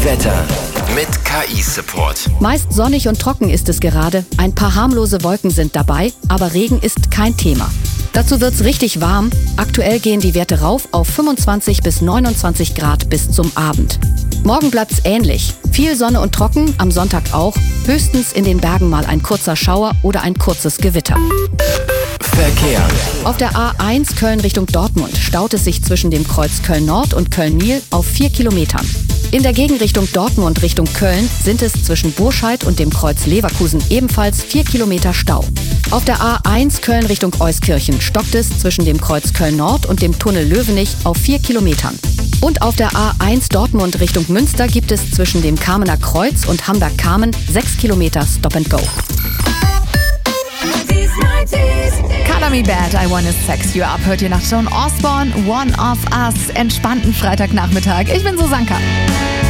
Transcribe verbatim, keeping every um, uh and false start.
Wetter mit K I-Support. Meist sonnig und trocken ist es gerade. Ein paar harmlose Wolken sind dabei, aber Regen ist kein Thema. Dazu wird's richtig warm. Aktuell gehen die Werte rauf auf fünfundzwanzig bis neunundzwanzig Grad bis zum Abend. Morgen bleibt's ähnlich. Viel Sonne und trocken, am Sonntag auch. Höchstens in den Bergen mal ein kurzer Schauer oder ein kurzes Gewitter. Verkehr. Auf der A eins Köln Richtung Dortmund staut es sich zwischen dem Kreuz Köln-Nord und Köln-Nil auf vier Kilometern. In der Gegenrichtung Dortmund Richtung Köln sind es zwischen Burscheid und dem Kreuz Leverkusen ebenfalls vier Kilometer Stau. Auf der A eins Köln Richtung Euskirchen stockt es zwischen dem Kreuz Köln-Nord und dem Tunnel Löwenich auf vier Kilometern. Und auf der A eins Dortmund Richtung Münster gibt es zwischen dem Kamener Kreuz und Hamburg-Kamen sechs Kilometer Stop and Go. Color Me Bad, I Wanna Sex You Up. Hört ihr nach Joan Osborne, One of Us. Entspannten Freitagnachmittag. Ich bin Susanka.